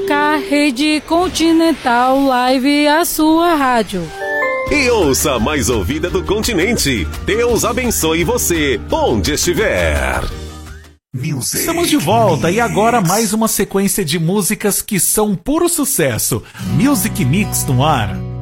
tocar, Rede Continental Live, a sua rádio. E ouça a mais ouvida do continente. Deus abençoe você, onde estiver. Estamos de volta e agora mais uma sequência de músicas que são puro sucesso. Music Mix no ar.